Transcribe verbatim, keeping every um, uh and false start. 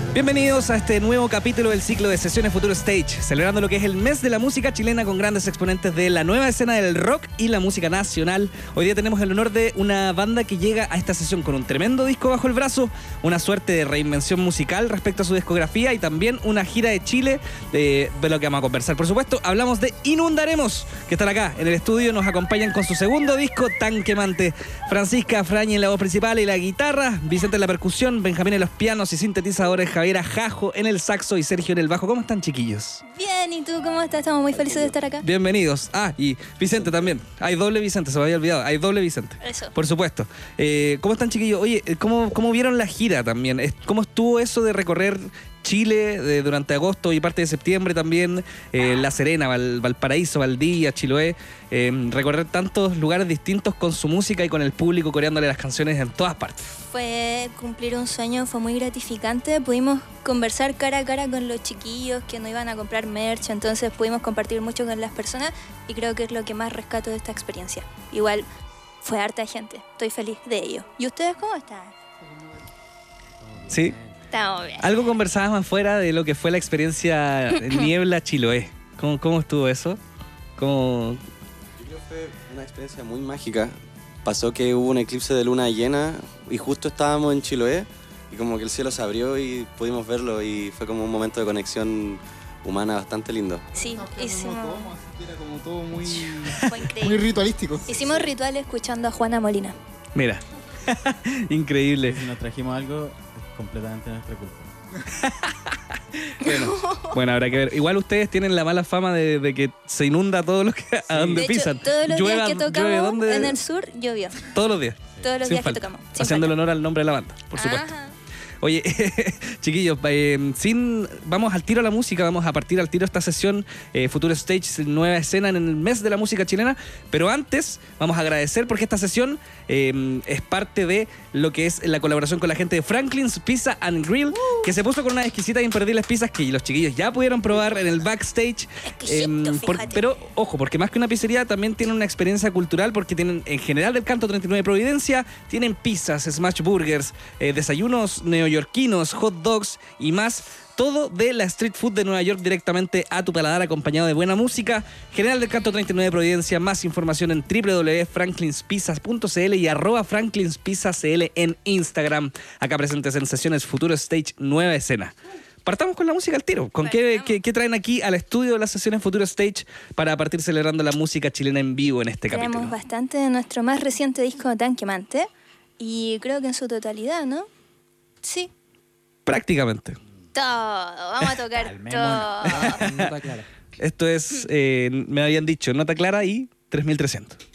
Bienvenidos a este nuevo capítulo del ciclo de sesiones Futuro Stage, celebrando lo que es el mes de la música chilena con grandes exponentes de la nueva escena del rock y la música nacional. Hoy día tenemos el honor de una banda que llega a esta sesión con un tremendo disco bajo el brazo, una suerte de reinvención musical respecto a su discografía y también una gira de Chile de, de lo que vamos a conversar. Por supuesto, hablamos de Inundaremos, que están acá en el estudio, nos acompañan con su segundo disco tan quemante. Francisca Frañi en la voz principal y la guitarra, Vicente en la percusión, Benjamín en los pianos y sintetizadores, Javiera Jajo en el saxo y Sergio en el bajo. ¿Cómo están, chiquillos? Bien, ¿y tú cómo estás? Estamos muy felices de estar acá. Bienvenidos. Ah, y Vicente también. Hay doble Vicente, se me había olvidado. Hay doble Vicente. Eso. Por supuesto. Eh, ¿Cómo están, chiquillos? Oye, ¿cómo, cómo vieron la gira también? ¿Cómo estuvo eso de recorrer Chile de, durante agosto y parte de septiembre también? Eh, La Serena, Val, Valparaíso, Valdivia, Chiloé. Eh, recorrer tantos lugares distintos con su música y con el público coreándole las canciones en todas partes. Fue cumplir un sueño, fue muy gratificante. Pudimos conversar cara a cara con los chiquillos que no iban a comprar merch, entonces pudimos compartir mucho con las personas y creo que es lo que más rescato de esta experiencia. Igual fue harta gente, estoy feliz de ello. ¿Y ustedes cómo están? Sí. Estamos bien. Algo conversábamos afuera de lo que fue la experiencia Niebla Chiloé. ¿Cómo, cómo estuvo eso? ¿Cómo... Yo creo que fue una experiencia muy mágica. Pasó que hubo un eclipse de luna llena y justo estábamos en Chiloé y como que el cielo se abrió y pudimos verlo y fue como un momento de conexión humana bastante lindo. Sí, no, hicimos... Como, era como todo muy, fue increíble. muy ritualístico. Hicimos ritual escuchando a Juana Molina. Mira, increíble. Si nos trajimos algo, es completamente nuestra culpa. Bueno, bueno, habrá que ver. Igual ustedes tienen la mala fama de, de que se inunda todo lo que a donde De hecho, pisan. todos los Llueva- días que llueve tocamos donde- en el sur, llovió. Todos los días. Todos los Sin días falta. que tocamos. sin Haciendo el falta. honor al nombre de la banda, por supuesto. Ajá. Oye, chiquillos, eh, sin, vamos al tiro a la música, vamos a partir al tiro esta sesión eh, Futuro Stage, nueva escena en el mes de la música chilena, pero antes vamos a agradecer porque esta sesión eh, es parte de lo que es la colaboración con la gente de Franklin's Pizza and Grill, uh. que se puso con unas exquisitas e imperdibles pizzas que los chiquillos ya pudieron probar en el backstage. Exquisito, por, fíjate. pero ojo, porque más que una pizzería también tienen una experiencia cultural porque tienen en general del Canto treinta y nueve de Providencia, tienen pizzas, smash burgers, eh, desayunos neoyorquinos, hot dogs y más. Todo de la street food de Nueva York directamente a tu paladar, acompañado de buena música. General del Canto treinta y nueve de Providencia. Más información en w w w punto franklins pizzas punto c l y arroba franklinspizzascl en Instagram. Acá presentes en sesiones Futuro Stage, nueva escena. Partamos con la música al tiro. ¿Con qué, qué, qué traen aquí al estudio de las sesiones Futuro Stage para partir celebrando la música chilena en vivo en este Tenemos capítulo? bastante de nuestro más reciente disco Tan Quemante y creo que en su totalidad, ¿no? Sí. Prácticamente. Todo, vamos a tocar todo. Nota clara. Esto es, eh, me habían dicho, nota clara y tres mil trescientos.